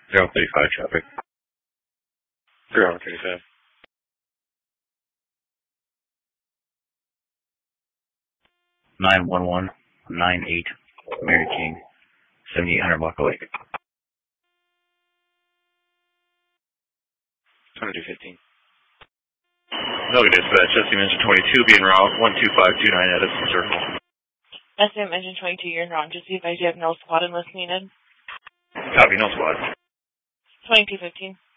035 traffic. 035. 91198 Mary King, 7800 Walker Lake. 2215. No, dispatch, SM Engine 22 being route 12529 Edison Circle. SM Engine 22, you're in route. Just see if I have no squad unless needed. Copy, no squad. 2215.